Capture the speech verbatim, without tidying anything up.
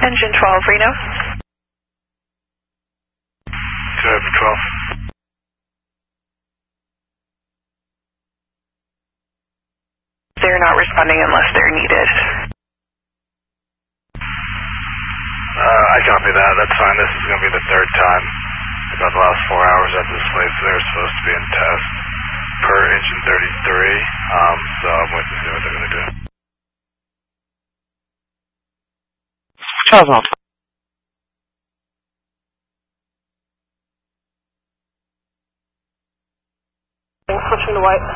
Engine twelve, Reno. Driver twelve. They're not responding unless they're needed. Uh, I copy that. That's fine. This is going to be the third time about the last four hours at this place. They're supposed to be in test per engine thirty-three. Um, so I'm waiting to see what they're going to do. Charles, switching to white.